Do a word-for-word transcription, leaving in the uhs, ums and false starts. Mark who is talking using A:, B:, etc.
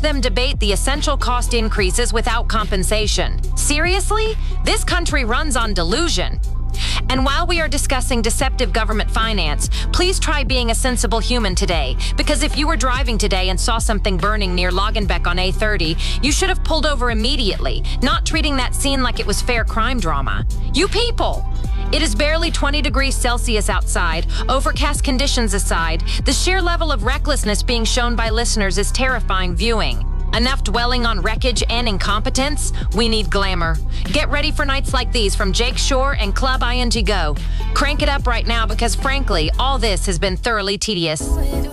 A: them debate the essential cost increases without compensation. Seriously? This country runs on delusion. And while we are discussing deceptive government finance, please try being a sensible human today, because if you were driving today and saw something burning near Logenbeck on A thirty, you should have pulled over immediately, not treating that scene like it was fair crime drama. You people! It is barely twenty degrees Celsius outside. Overcast conditions aside, the sheer level of recklessness being shown by listeners is terrifying viewing. Enough dwelling on wreckage and incompetence? We need glamour. Get ready for nights like these from Jake Shore and Club I N G Go. Crank it up right now because, frankly, all this has been thoroughly tedious.